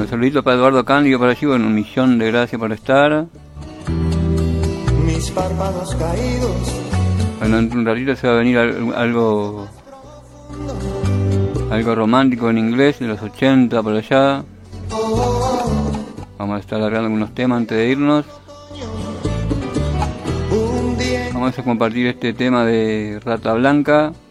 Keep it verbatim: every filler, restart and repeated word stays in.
saludito para Eduardo Cándido por allí, bueno, un millón de gracias por estar. Mis párpados caídos. Bueno, en un ratito se va a venir algo algo romántico en inglés de los ochenta por allá. Vamos a estar alargando algunos temas antes de irnos. Vamos a compartir este tema de Rata Blanca.